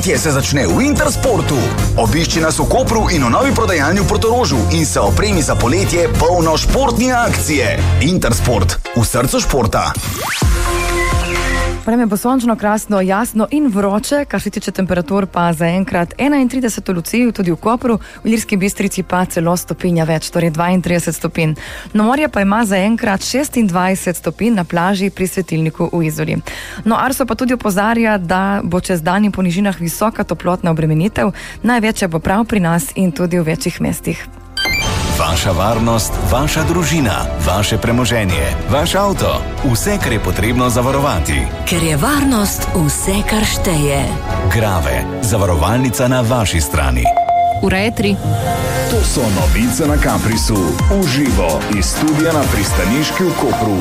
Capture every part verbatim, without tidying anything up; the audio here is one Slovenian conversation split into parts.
poletje se začne v Intersportu. Obišči nas v Kopru in v novi prodajalni v Portorožu in se opremi za poletje polno športne akcije. Intersport, v srcu športa. Vreme bo sončno, krasno, jasno in vroče, kar se tiče temperatur pa zaenkrat enaintrideset v Luciji, tudi v Kopru, v Ilirski Bistrici pa celo stopinja več, torej dvaintrideset stopinj. Na morje pa ima zaenkrat šestindvajset stopinj na plaži pri Svetilniku v Izoli. No, Arso pa tudi opozarja, da bo čez dan in po nižinah visoka toplotna obremenitev, največja bo prav pri nas in tudi v večjih mestih. Vaša varnost, vaša družina, vaše premoženje, vaš avto, vse, kar je potrebno zavarovati. Ker je varnost vse, kar šteje. Grave, zavarovalnica na vaši strani. Ura je tri. To so novice na Caprisu, v živo iz studia na Pristaniški v Kopru.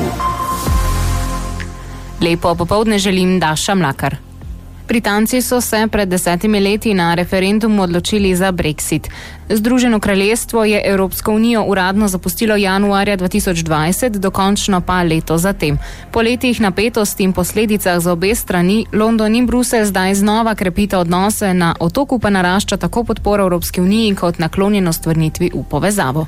Lepo popoldne želim, Daša Mlakar. Britanci so se pred desetimi leti na referendumu odločili za Brexit. Združeno kraljestvo je Evropsko unijo uradno zapustilo januarja dva tisoč dvajset, dokončno pa leto zatem. Po letih napetosti in posledicah za obe strani, London in Bruselj zdaj znova krepita odnose, na otoku pa narašča tako podpora Evropski uniji kot naklonjenost vrnitvi v povezavo.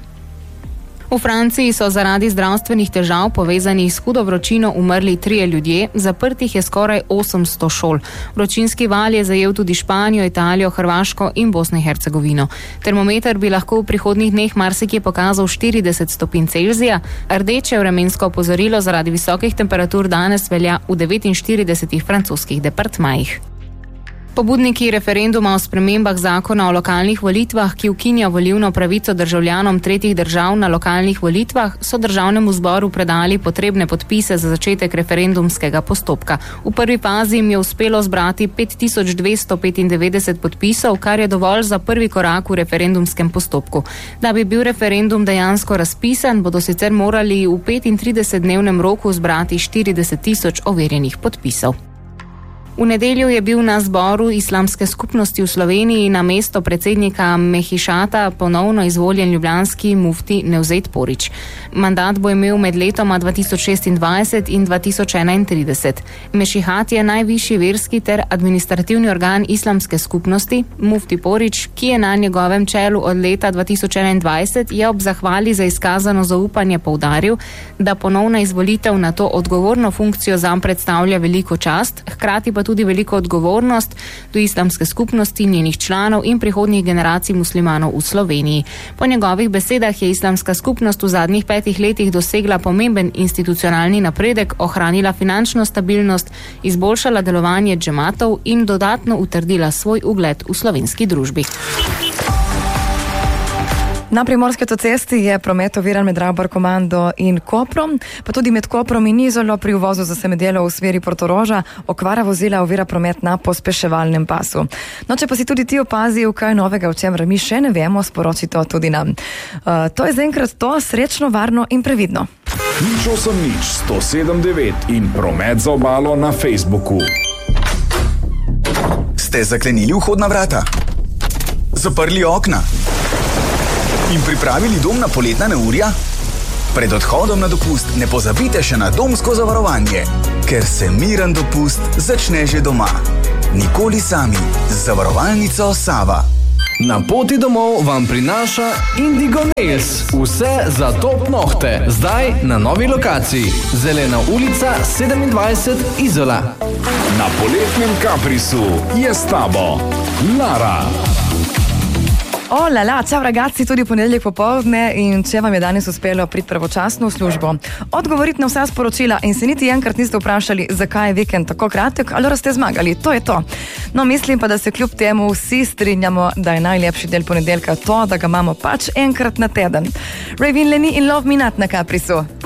V Franciji so zaradi zdravstvenih težav povezanih s hudo vročino umrli trije ljudje, zaprtih je skoraj osemsto šol. Vročinski val je zajel tudi Španijo, Italijo, Hrvaško in Bosno in Hercegovino. Termometer bi lahko v prihodnjih dneh marsikje pokazal štirideset stopinj Celzija. Rdeče vremensko opozorilo zaradi visokih temperatur danes velja v devetinštiridesetih francoskih departmajih. Pobudniki referenduma o spremembah zakona o lokalnih volitvah, ki ukinja volilno pravico državljanom tretjih držav na lokalnih volitvah, so državnemu zboru predali potrebne podpise za začetek referendumskega postopka. V prvi fazi jim je uspelo zbrati pet tisoč dvesto petindevetdeset podpisov, kar je dovolj za prvi korak v referendumskem postopku. Da bi bil referendum dejansko razpisan, bodo sicer morali v petintridesetdnevnem roku zbrati štirideset tisoč overjenih podpisov. V nedeljo je bil na zboru Islamske skupnosti v Sloveniji na mesto predsednika Mehišata ponovno izvoljen ljubljanski mufti Nevzet Porić. Mandat bo imel med letoma dva tisoč šestindvajset in dva tisoč enaintrideset. Mešihat je najvišji verski ter administrativni organ Islamske skupnosti. Mufti Porić, ki je na njegovem čelu od leta dva tisoč enaindvajset, je ob zahvali za izkazano zaupanje poudaril, da ponovna izvolitev na to odgovorno funkcijo zanj predstavlja veliko čast, hkrati pa tudi veliko odgovornost do islamske skupnosti, njenih članov in prihodnjih generacij muslimanov v Sloveniji. Po njegovih besedah je islamska skupnost v zadnjih petih letih dosegla pomemben institucionalni napredek, ohranila finančno stabilnost, izboljšala delovanje džematov in dodatno utrdila svoj ugled v slovenski družbi. Na primorski avtocesti je promet oviran med Ravbar Komando in Koprom, pa tudi med Koprom in Izolo pri uvozu za Semedelo v smeri Portoroža. Okvara vozila ovira promet na pospeševalnem pasu. No, če pa si tudi ti opazil kaj novega, o čemer mi še ne vemo, sporoči to tudi nam. Uh, to je zaenkrat to, srečno, varno in previdno. Nič osem nič, sto sedem devet in promet za obalo na Facebooku. Ste zaklenili vhodna vrata? Zaprli okna? In pripravili dom na poletna neurja? Pred odhodom na dopust ne pozabite še na domsko zavarovanje, ker se miren dopust začne že doma. Nikoli sami z zavarovalnico Sava. Na poti domov vam prinaša Indigo Nails. Vse za top nohte. Zdaj na novi lokaciji. Zelena ulica sedemindvajset Izola. Na poletnem Caprisu je s tabo Lara. O, lala, čau ragazzi, tudi ponedeljek popoldne in če vam je danes uspelo priti pravočasno v službo, odgovoriti na vsa sporočila in se niti enkrat niste vprašali, zakaj je vikend tako kratek, ali ste zmagali, to je to. No, mislim pa, da se kljub temu vsi strinjamo, da je najlepši del ponedeljka to, da ga imamo pač enkrat na teden. Ravin Leni in Love Me Not na Caprisu.